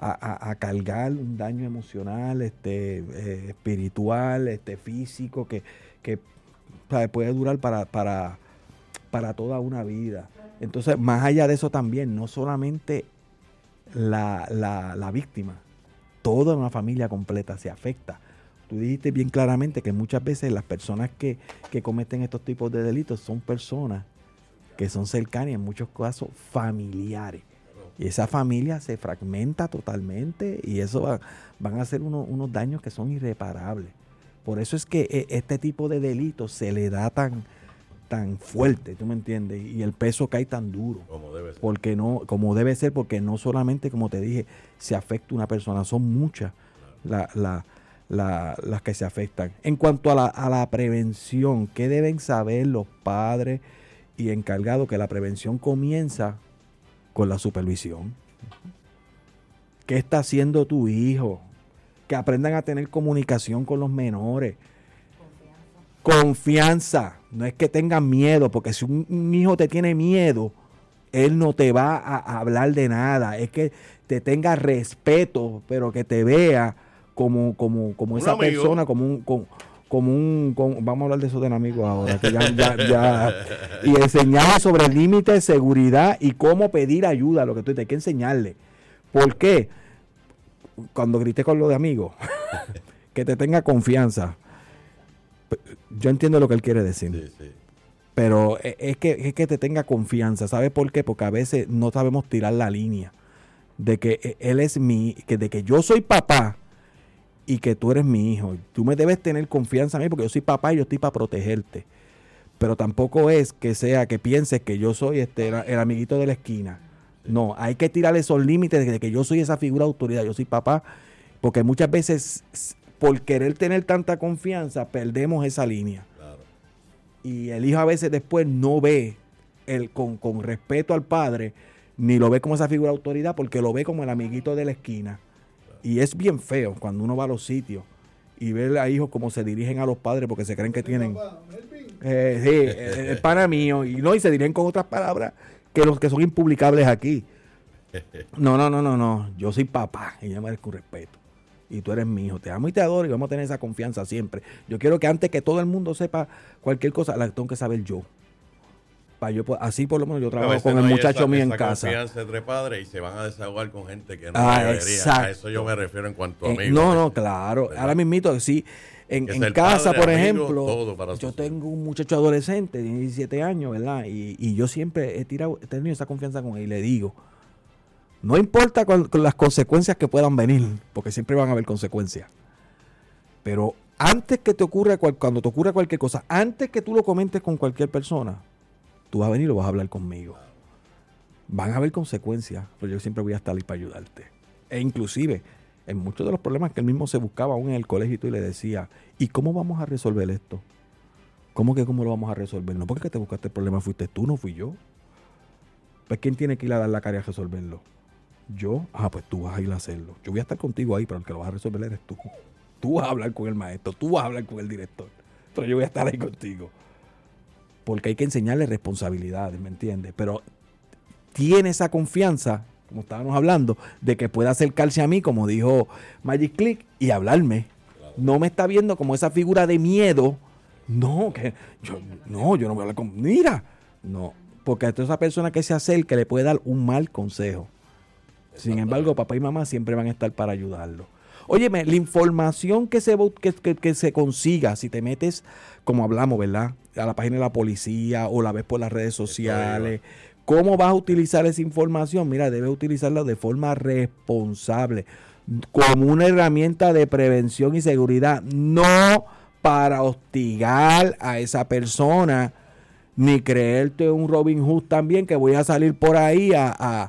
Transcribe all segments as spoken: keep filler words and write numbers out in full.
a, a, a cargar un daño emocional, este, eh, espiritual, este, físico, que, que ¿sabes? Puede durar para, para, para toda una vida. Entonces, más allá de eso también, no solamente la, la, la víctima, toda una familia completa se afecta. Tú dijiste bien claramente que muchas veces las personas que, que cometen estos tipos de delitos son personas que son cercanas, en muchos casos familiares. Y esa familia se fragmenta totalmente y eso va, van a hacer uno, unos daños que son irreparables. Por eso es que este tipo de delitos se le da tan, tan fuerte, ¿tú me entiendes? Y el peso cae tan duro. Como debe ser. Porque no, como debe ser, porque no solamente, como te dije, se afecta una persona, son muchas la, la, la, las que se afectan. En cuanto a la, a la prevención, ¿qué deben saber los padres y encargados? Que la prevención comienza con la supervisión. ¿Qué está haciendo tu hijo? Que aprendan a tener comunicación con los menores. Confianza. Confianza. No es que tengan miedo, porque si un, un hijo te tiene miedo, él no te va a, a hablar de nada. Es que te tenga respeto, pero que te vea como, como, como esa amigo. persona, como un... Como, como un, como, vamos a hablar de eso del amigo ahora, que ya, ya, ya, y enseñarle sobre el límite de seguridad y cómo pedir ayuda, lo que tú tienes que enseñarle. ¿Por qué? Cuando grité con lo de amigo, que te tenga confianza. Yo entiendo lo que él quiere decir, sí, sí. pero es que, es que te tenga confianza. ¿Sabes por qué? Porque a veces no sabemos tirar la línea de que él es mi, que de que yo soy papá y que tú eres mi hijo. Tú me debes tener confianza en mí porque yo soy papá y yo estoy para protegerte. Pero tampoco es que sea que pienses que yo soy este el, el amiguito de la esquina. No, hay que tirar esos límites de que yo soy esa figura de autoridad, yo soy papá, porque muchas veces por querer tener tanta confianza perdemos esa línea. Claro. Y el hijo a veces después no ve el, con, con respeto al padre, ni lo ve como esa figura de autoridad porque lo ve como el amiguito de la esquina. Y es bien feo cuando uno va a los sitios y ve a hijos como se dirigen a los padres porque se creen que tienen... Eh, sí, el, el pana mío. Y no, y se dirigen con otras palabras que los que son impublicables aquí. No, no, no, no, no. Yo soy papá y yo merezco un respeto. Y tú eres mi hijo. Te amo y te adoro y vamos a tener esa confianza siempre. Yo quiero que antes que todo el mundo sepa cualquier cosa, la tengo que saber yo. Para yo, así por lo menos yo trabajo con no el muchacho esa, mío en esa casa. Confianza entre padres y se van a desahogar con gente que no ah, debería. Exacto. A eso yo me refiero en cuanto a eh, amigos. No, no, claro. ¿Verdad? Ahora mismito, sí. En, en casa, padre, por amigo, ejemplo, yo tengo un muchacho adolescente de diecisiete años, ¿verdad? Y, y yo siempre he, tirado, he tenido esa confianza con él y le digo, no importa con, con las consecuencias que puedan venir, porque siempre van a haber consecuencias. Pero antes que te ocurra, cuando te ocurra cualquier cosa, antes que tú lo comentes con cualquier persona, tú vas a venir y lo vas a hablar conmigo. Van a haber consecuencias, pero yo siempre voy a estar ahí para ayudarte. E inclusive, en muchos de los problemas que él mismo se buscaba aún en el colegio y le decía, ¿y cómo vamos a resolver esto? ¿Cómo que cómo lo vamos a resolver? No, porque que te buscaste el problema fuiste tú, no fui yo. Pues ¿quién tiene que ir a dar la cara a resolverlo? Yo, ah, pues tú vas a ir a hacerlo. Yo voy a estar contigo ahí, pero el que lo vas a resolver eres tú. Tú vas a hablar con el maestro, tú vas a hablar con el director, pero yo voy a estar ahí contigo. Porque hay que enseñarle responsabilidades, ¿me entiendes? Pero tiene esa confianza, como estábamos hablando, de que pueda acercarse a mí, como dijo Magic Click, y hablarme. Claro. No me está viendo como esa figura de miedo. No, que yo no, yo no voy a hablar con... Mira, no, porque a esa persona que se acerque le puede dar un mal consejo. Sin embargo, papá y mamá siempre van a estar para ayudarlo. Óyeme, la información que se, que, que, que se consiga, si te metes, como hablamos, ¿verdad? A la página de la policía o la ves por las redes sociales, ¿cómo vas a utilizar esa información? Mira, debes utilizarla de forma responsable, como una herramienta de prevención y seguridad, no para hostigar a esa persona, ni creerte un Robin Hood también, que voy a salir por ahí a... a,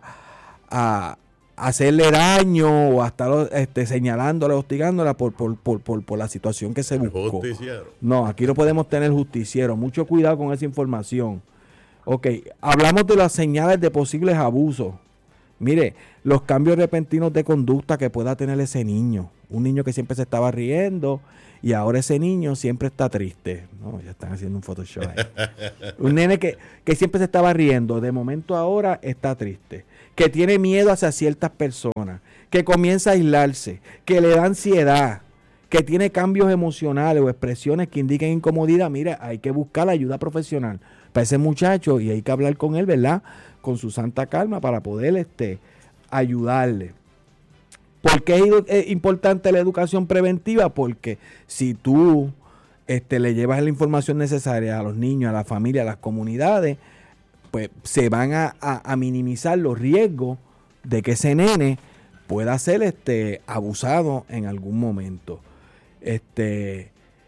a hacerle daño o a estar este, señalándola, hostigándola por, por, por, por, por la situación que se buscó. Justiciero. No, aquí no podemos tener justiciero. Mucho cuidado con esa información. Ok, hablamos de las señales de posibles abusos. Mire, los cambios repentinos de conducta que pueda tener ese niño. Un niño que siempre se estaba riendo y ahora ese niño siempre está triste. No, ya están haciendo un Photoshop ahí. Un nene que, que siempre se estaba riendo, de momento ahora está triste. Que tiene miedo hacia ciertas personas, que comienza a aislarse, que le da ansiedad, que tiene cambios emocionales o expresiones que indiquen incomodidad, mira, hay que buscar la ayuda profesional para ese muchacho y hay que hablar con él, ¿verdad? Con su santa calma para poder este, ayudarle. ¿Por qué es, es importante la educación preventiva? Porque si tú este, le llevas la información necesaria a los niños, a la familia, a las comunidades, pues se van a, a, a minimizar los riesgos de que ese nene pueda ser este, abusado en algún momento. Este,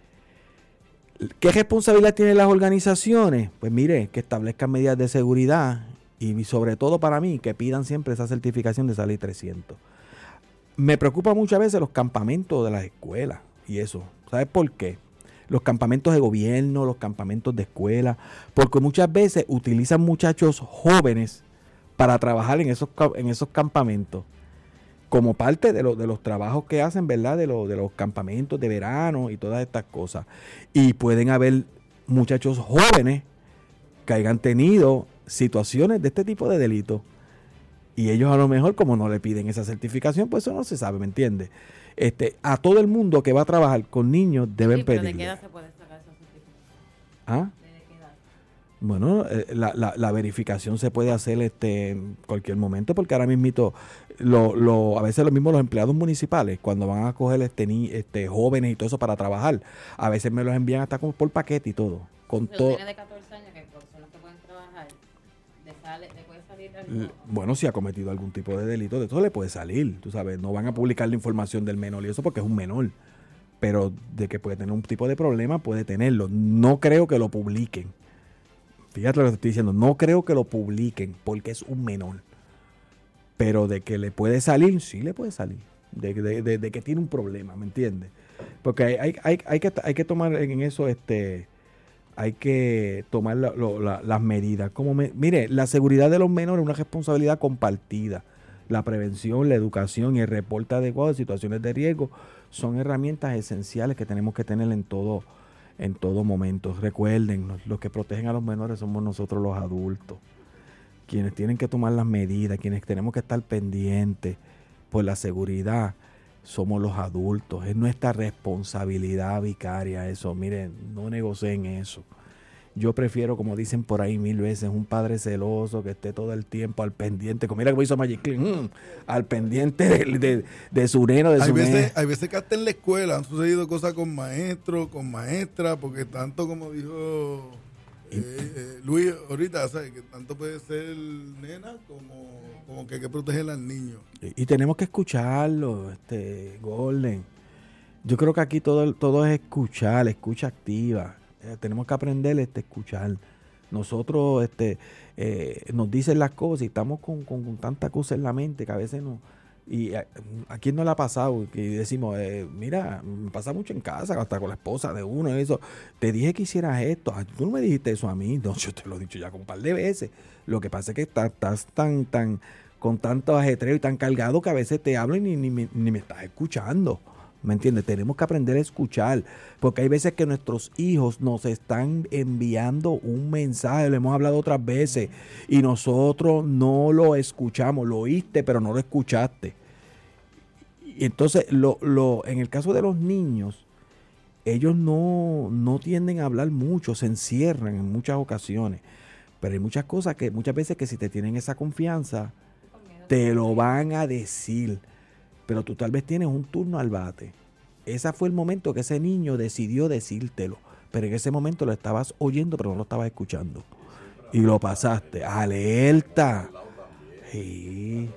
¿Qué responsabilidad tienen las organizaciones? Pues mire, que establezcan medidas de seguridad y sobre todo para mí, que pidan siempre esa certificación de Sali trescientos. Me preocupa muchas veces los campamentos de las escuelas y eso. ¿Sabes por qué? Los campamentos de gobierno, los campamentos de escuela, porque muchas veces utilizan muchachos jóvenes para trabajar en esos, en esos campamentos. Como parte de, lo, de los trabajos que hacen, ¿verdad? De, lo, de los campamentos de verano y todas estas cosas. Y pueden haber muchachos jóvenes que hayan tenido situaciones de este tipo de delitos. Y ellos a lo mejor, como no le piden esa certificación, pues eso no se sabe, ¿me entiendes? Este, a todo el mundo que va a trabajar con niños deben sí, pero pedirle. ¿de qué edad se puede sacar esa certificación? ¿Ah? Bueno, eh, la, la, la verificación se puede hacer este, en cualquier momento, porque ahora mismito, lo, lo, a veces lo mismo los empleados municipales, cuando van a coger este, ni, este jóvenes y todo eso para trabajar, a veces me los envían hasta como por paquete y todo. Con Pero todo. tiene de catorce años que son los que pueden trabajar, le, sale, le puede salir algo. Bueno, si ha cometido algún tipo de delito, de todo le puede salir, tú sabes, no van a publicar la información del menor y eso porque es un menor, pero de que puede tener un tipo de problema, puede tenerlo. No creo que lo publiquen. Fíjate lo que estoy diciendo, no creo que lo publiquen porque es un menor. Pero de que le puede salir, sí le puede salir. De, de, de, de que tiene un problema, ¿me entiendes? Porque hay, hay, hay, hay, que, hay que tomar en eso, este, hay que tomar la, lo, la, las medidas. Como me, mire, la seguridad de los menores es una responsabilidad compartida. La prevención, la educación y el reporte adecuado de situaciones de riesgo son herramientas esenciales que tenemos que tener en todo en todo momento. Recuerden, los, los que protegen a los menores somos nosotros los adultos, quienes tienen que tomar las medidas, quienes tenemos que estar pendientes por la seguridad, somos los adultos. Es nuestra responsabilidad vicaria eso. Miren, no negocien eso. Yo prefiero, como dicen por ahí mil veces, un padre celoso que esté todo el tiempo al pendiente, como mira que hizo Magic Clean, mmm, al pendiente de, de, de su neno, de hay su veces, nena. Hay veces que hasta en la escuela han sucedido cosas con maestros, con maestras, porque tanto como dijo eh, eh, Luis ahorita, ¿sabes? Que tanto puede ser nena como, como que hay que proteger al niño. Y, y tenemos que escucharlo, este Golden. Yo creo que aquí todo, todo es escuchar, escucha activa. Eh, tenemos que aprender este, a escuchar. Nosotros este, eh, nos dicen las cosas y estamos con, con, con tanta cosa en la mente que a veces no. Y a, a quién no le ha pasado que decimos, eh, mira, me pasa mucho en casa, hasta con la esposa de uno, eso. Te dije que hicieras esto. Ah, tú no me dijiste eso a mí. No, yo te lo he dicho ya como un par de veces. Lo que pasa es que estás, estás tan, tan, con tanto ajetreo y tan cargado que a veces te hablo y ni, ni, ni, ni me estás escuchando. ¿Me entiendes? Tenemos que aprender a escuchar, porque hay veces que nuestros hijos nos están enviando un mensaje, lo hemos hablado otras veces, y nosotros no lo escuchamos, lo oíste, pero no lo escuchaste. Y entonces, lo, lo, en el caso de los niños, ellos no, no tienden a hablar mucho, se encierran en muchas ocasiones, pero hay muchas cosas que, muchas veces que si te tienen esa confianza, te lo van a decir. Pero tú tal vez tienes un turno al bate. Ese fue el momento que ese niño decidió decírtelo. Pero en ese momento lo estabas oyendo, pero no lo estabas escuchando. Y lo pasaste. ¡Alerta! Sí.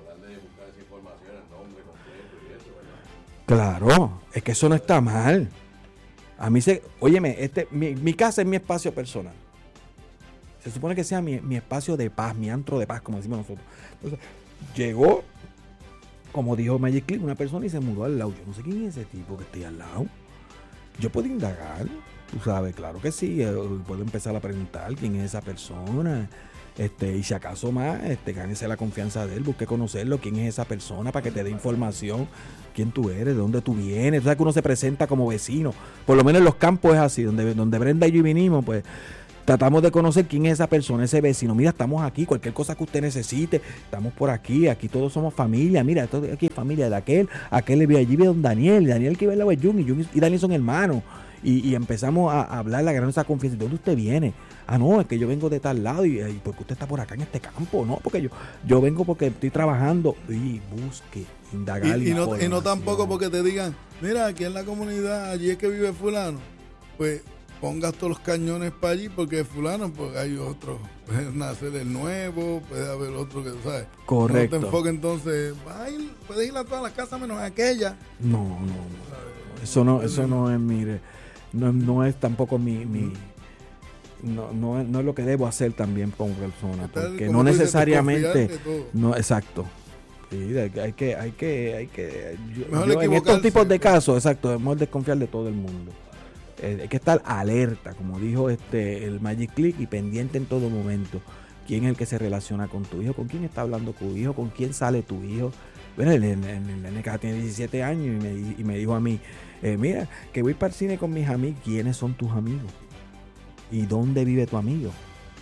Claro, es que eso no está mal. A mí se... Óyeme, este, mi, mi casa es mi espacio personal. Se supone que sea mi, mi espacio de paz, mi antro de paz, como decimos nosotros. Entonces, llegó... Como dijo Magic Clip, una persona y se mudó al lado. Yo no sé quién es ese tipo que esté al lado. Yo puedo indagar, tú sabes, claro que sí. Puedo empezar a preguntar quién es esa persona. Este, y si acaso más, este, gánese la confianza de él, busque conocerlo, quién es esa persona para que te dé información, quién tú eres, de dónde tú vienes. Tú sabes que uno se presenta como vecino. Por lo menos en los campos es así, donde, donde Brenda y yo vinimos, pues tratamos de conocer quién es esa persona, ese vecino. Mira, estamos aquí, cualquier cosa que usted necesite, estamos por aquí, aquí todos somos familia. Mira, esto aquí es familia de aquel, aquel vive allí, vive don Daniel, Daniel que vive en la Jun, y Jun y Daniel son hermanos. Y, y empezamos a, a hablar, a ganar esa confianza. ¿De dónde usted viene? Ah, no, es que yo vengo de tal lado. ¿Y, y por qué usted está por acá en este campo? No, porque yo yo vengo porque estoy trabajando. Y busque, indagar. Y, y, no, y no tampoco porque te digan, mira, aquí en la comunidad, allí es que vive fulano. Pues pongas todos los cañones para allí porque fulano, porque hay otro. Puede nacer el nuevo, puede haber otro que, ¿sabes? Correcto. No te enfoques entonces, ir, puedes ir a todas las casas menos a aquella. No, no, no. Eso no, eso no es, mire. No, no es tampoco mi, mi no, no, no es lo que debo hacer también como persona, porque no necesariamente no, exacto. Sí, hay que hay que hay que yo, yo, en estos tipos de casos, exacto, debemos desconfiar de todo el mundo. Eh, hay que estar alerta, como dijo este el Magic Click, y pendiente en todo momento. ¿Quién es el que se relaciona con tu hijo? ¿Con quién está hablando tu hijo? ¿Con quién sale tu hijo? Bueno, el nene que tiene diecisiete años y me, y me dijo a mí, eh, mira, que voy para el cine con mis amigos. ¿Quiénes son tus amigos? ¿Y dónde vive tu amigo?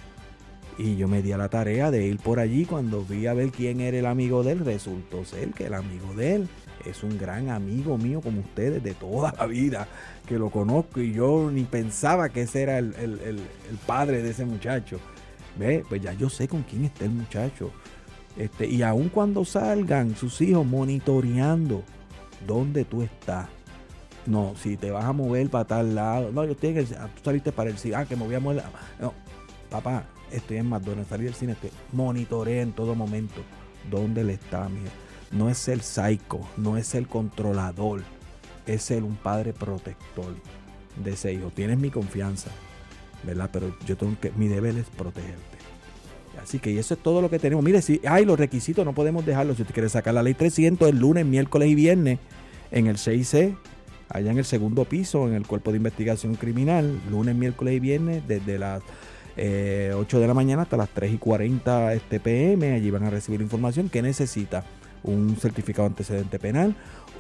Y yo me di a la tarea de ir por allí. Cuando vi a ver quién era el amigo de él, resultó ser que el amigo de él es un gran amigo mío como ustedes de toda la vida, que lo conozco y yo ni pensaba que ese era el, el, el, el padre de ese muchacho. ¿Ve? Pues ya yo sé con quién está el muchacho. Este, y aun cuando salgan sus hijos monitoreando dónde tú estás. No, si te vas a mover para tal lado. No, yo estoy en el, tú saliste para el cine. Ah, que me voy a mover. No, papá, estoy en McDonald's, salí del cine. Estoy, monitorea en todo momento dónde le está, mira. No es ser psycho, no es ser controlador, es ser un padre protector de ese hijo. Tienes mi confianza, ¿verdad? Pero yo tengo que, mi deber es protegerte. Así que y eso es todo lo que tenemos. Mire, si hay los requisitos, no podemos dejarlos. Si usted quiere sacar la ley trescientos el lunes, miércoles y viernes en el seis C, allá en el segundo piso, en el Cuerpo de Investigación Criminal, lunes, miércoles y viernes, desde las eh, ocho de la mañana hasta las tres y cuarenta este P M. Allí van a recibir información que necesita un certificado de antecedente penal,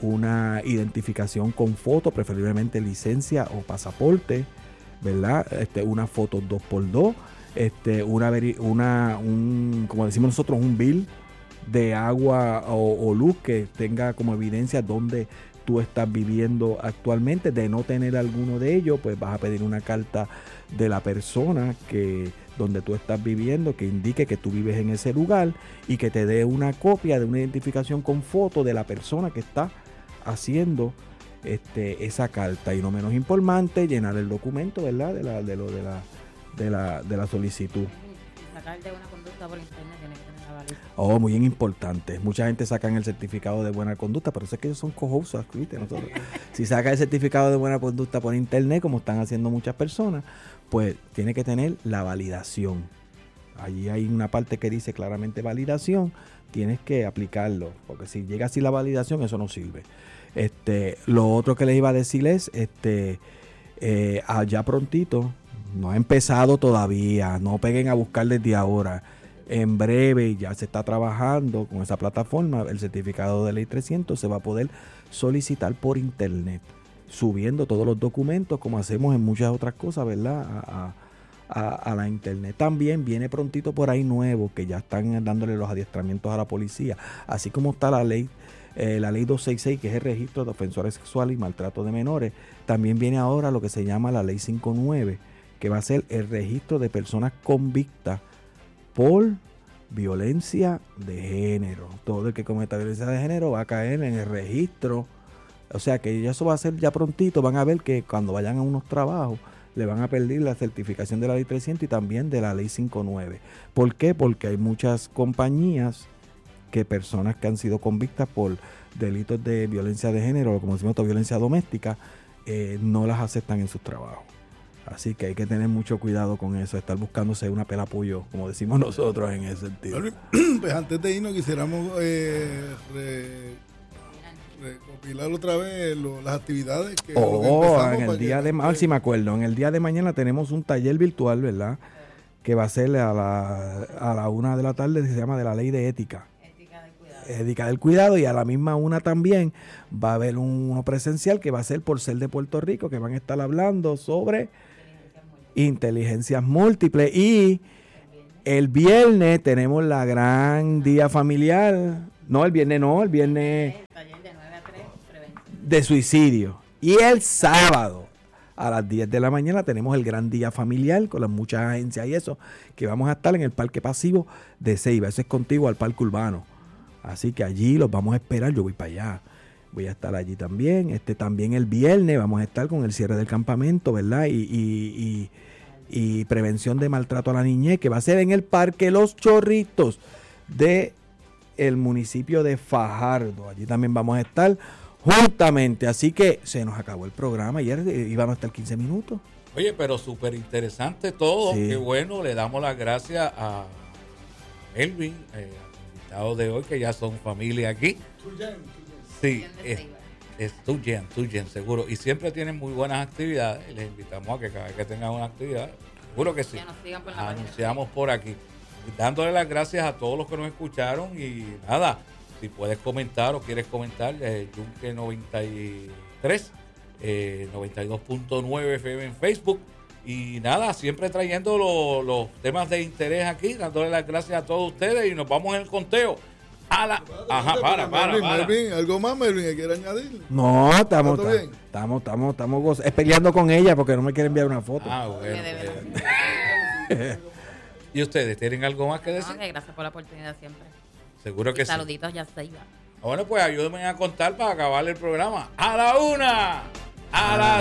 una identificación con foto, preferiblemente licencia o pasaporte, ¿verdad? Este, una foto dos por dos, este, una, una un, como decimos nosotros, un bill de agua o, o luz que tenga como evidencia dónde tú estás viviendo actualmente. De no tener alguno de ellos, pues vas a pedir una carta de la persona que donde tú estás viviendo, que indique que tú vives en ese lugar y que te dé una copia de una identificación con foto de la persona que está haciendo este, esa carta. Y no menos importante, llenar el documento, ¿verdad? De la, de lo, de la, de la, de la solicitud. Sacar de una conducta por internet tiene que tener la validez. Oh, muy importante. Mucha gente sacan el certificado de buena conducta, pero eso es que ellos son cojosas, ¿viste? Nosotros. Si saca el certificado de buena conducta por internet, como están haciendo muchas personas, pues tiene que tener la validación. Allí hay una parte que dice claramente validación, tienes que aplicarlo, porque si llega así la validación, eso no sirve. Este, lo otro que les iba a decir es, este, eh, allá prontito, no ha empezado todavía, no peguen a buscar desde ahora. En breve ya se está trabajando con esa plataforma, el certificado de ley trescientos se va a poder solicitar por internet, subiendo todos los documentos como hacemos en muchas otras cosas, ¿verdad? A, a, a la internet. También viene prontito por ahí nuevo, que ya están dándole los adiestramientos a la policía, así como está la ley eh, la ley doscientos sesenta y seis, que es el registro de ofensores sexuales y maltrato de menores. También viene ahora lo que se llama la ley cincuenta y nueve, que va a ser el registro de personas convictas por violencia de género. Todo el que cometa violencia de género va a caer en el registro. O sea que ya eso va a ser ya prontito. Van a ver que cuando vayan a unos trabajos le van a pedir la certificación de la ley trescientos y también de la ley cincuenta y nueve. ¿Por qué? Porque hay muchas compañías que personas que han sido convictas por delitos de violencia de género, o como decimos, violencia doméstica, eh, no las aceptan en sus trabajos. Así que hay que tener mucho cuidado con eso, estar buscándose una pelapullo, como decimos nosotros en ese sentido. Pues antes de irnos quisiéramos eh, re, recopilar otra vez lo, las actividades que, oh, que en el día de mañana, si me acuerdo, en el día de mañana tenemos un taller virtual, ¿verdad? Que va a ser a la, a la una de la tarde, que se llama de la ley de ética. Ética del cuidado. Ética del cuidado, y a la misma una también va a haber uno presencial que va a ser por ser de Puerto Rico, que van a estar hablando sobre inteligencias múltiples. Y el viernes tenemos la gran día familiar. No, el viernes no, el viernes de suicidio. Y el sábado a las diez de la mañana tenemos el gran día familiar con las muchas agencias y eso, que vamos a estar en el Parque Pasivo de Ceiba. Eso es contigo al Parque Urbano. Así que allí los vamos a esperar. Yo voy para allá. Voy a estar allí también. Este también el viernes vamos a estar con el cierre del campamento, ¿verdad? Y, y, y, y prevención de maltrato a la niñez, que va a ser en el Parque Los Chorritos de el municipio de Fajardo. Allí también vamos a estar juntamente. Así que se nos acabó el programa. Ayer íbamos a estar quince minutos. Oye, pero súper interesante todo. Sí. Qué bueno. Le damos las gracias a Elvin, eh, invitado de hoy, que ya son familia aquí. Sí, es, es Tuyen, Tuyen, seguro. Y siempre tienen muy buenas actividades. Les invitamos a que cada vez que tengan una actividad, seguro que sí, por anunciamos por aquí. Y dándole las gracias a todos los que nos escucharon. Y nada, si puedes comentar o quieres comentar, eh, Yunque noventa y tres, eh, noventa y dos punto nueve F M en Facebook. Y nada, siempre trayendo lo, los temas de interés aquí, dándole las gracias a todos ustedes y nos vamos en el conteo. A la... Ajá, para, para, Melvin, para. Melvin, ¿algo más, Melvin, que quiera añadir? No, estamos, ¿Todo bien? estamos, estamos, estamos goz- es peleando con ella porque no me quiere enviar una foto. Ah, bueno. pues. ¿Y ustedes tienen algo más que decir? No, que gracias por la oportunidad siempre. Seguro que y sí. saluditos, ya se iba. Bueno, pues ayúdenme a contar para acabar el programa. A la una, a la